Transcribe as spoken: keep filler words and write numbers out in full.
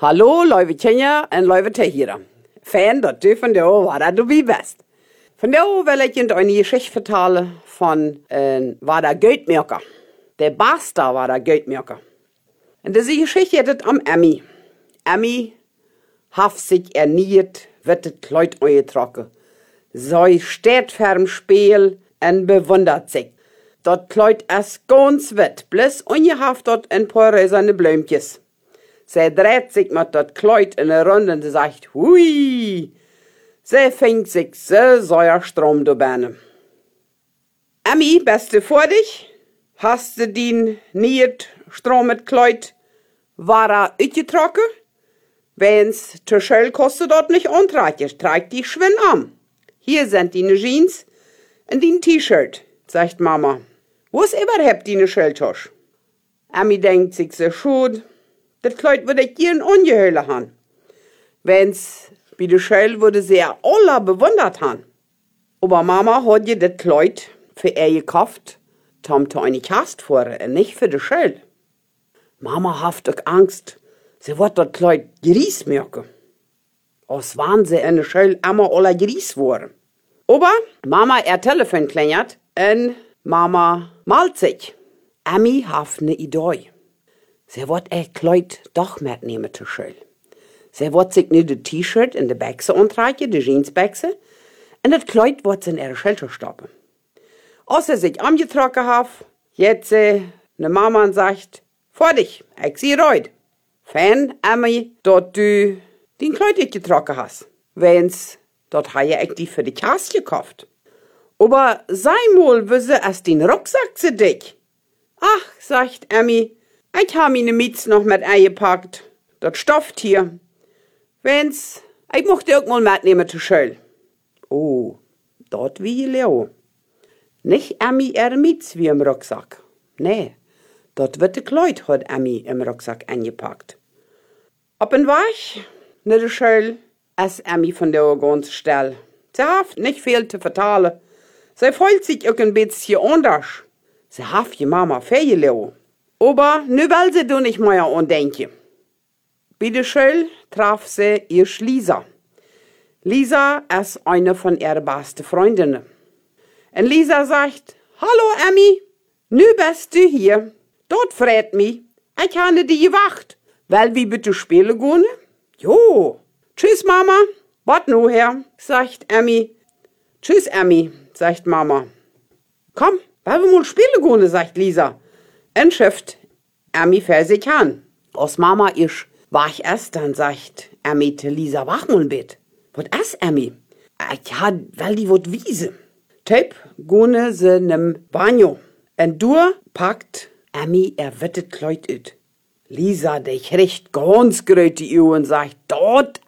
Hallo, lieve Tjenja en lieve Tehira. Fan dat du van jou waar dat du bij best. Vandaag wil ik je een geschichte vertellen van een waar der Geldmerker. Der Basta war der Geldmerker. En deze geschichte heeft het om Emmy. Emmy heeft zich erniert, wird het Kleid angetrokken. Zij steht vorm Spiel en bewundert sich. Dat Kleid is ganz wit, bloß ungehaft dort ein paar röserne Blümtjes. Zij dreht sich mit dat Kleid in der Runde und sagt, hui. Zij fängt sich so sehr Strom da bane. Emmy, bist du vor dich? Hast du den niet Strom mit Kleid war er uitgetrokken? Wenn's te schell kostet dort nicht antreibt, trägt die schwinn an. Hier sind die Jeans und die T-Shirt, sagt Mama. Wo ist überhaupt die Schelltasche? Emmy denkt sich so schuld, das Kleid würde ich gern ungeheuer haben. Wenn's bei der Schell würde sie ja alle bewundert haben. Aber Mama hat ihr das Kleid für ihr gekauft, um zu eine Kast vor und nicht für die Schell. Mama hat doch Angst, sie wird das Kleid Gries merken. Als waren sie in der Schell immer alle Gries worden. Aber Mama ihr Telefon klingelt und Mama malt sich. Emmy hat eine Idee. Sie wird ihr Kleid doch mitnehmen zur Schule. Sie wird sich nur das T-Shirt in die Bächse antreiben, die Jeansbächse, und das Kleid wird sie in ihre Schulter stoppen. Als sie sich angetrocken hat, jetzt sie eine Mama und sagt, vor dich, ich sieh reut. Fan, Emmy, dort du den Kleid nicht getrocken hast. Wenn's, dort habe ich die für die Kast gekauft. Aber sei mal, wie sie erst den Rucksack zu dick. Ach, sagt Emmy, ich habe meine Miets noch mit eingepackt. Das stofft hier. Wenn's, ich mochte auch mal mitnehmen zur Schule. Oh, dort wie Leo. Nicht Emmy ihre Miets wie im Rucksack. Nee, dort wird das Kleid hat Emmy im Rucksack eingepackt. Ob ein Weg, ne der Schule, ist Emmy von der ganz still. Sie hat nicht viel zu vertalen. Sie fühlt sich auch ein bisschen anders. Sie hat die Mama fehlgelaufen. Aber nu will sie doch nicht mehr andenken. Bei der Schule traf sie ihr Lisa. Lisa ist eine von ihren besten Freundinnen. Und Lisa sagt, hallo Emmy, nu bist du hier. Dort fragt mich, ich habe dich gewacht. Will wir bitte spielen gehen? Jo. Tschüss Mama. Wat nu her, sagt Emmy. Tschüss Emmy, sagt Mama. Komm, wollen wir mal spielen gehen, sagt Lisa. Und schifft Emmy für sich an. Als Mama ist wach ist, dann sagt Emmy zu Lisa, wach mal ein bisschen. Was ist Emmy? Ja, weil die wird wiese. Tape gehen sie nem Banjo. Und du packt Emmy er wittet Kleid ut. Lisa, die kriegt ganz gröte Augen und sagt, dort